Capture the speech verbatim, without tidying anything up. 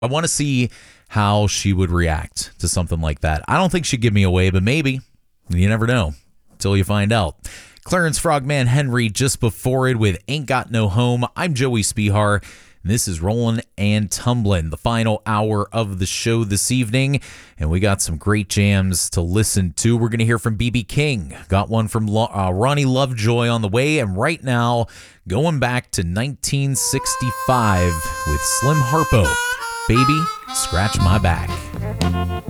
I want to see how she would react to something like that. I don't think she'd give me away, but maybe. You never know until you find out. Clarence Frogman Henry just before it with Ain't Got No Home. I'm Joey Spihar. This is Rollin' and Tumblin', the final hour of the show this evening, and we got some great jams to listen to. We're going to hear from B B King. Got one from uh, Ronnie Lovejoy on the way, and right now, going back to nineteen sixty-five with Slim Harpo. Baby, Scratch My Back.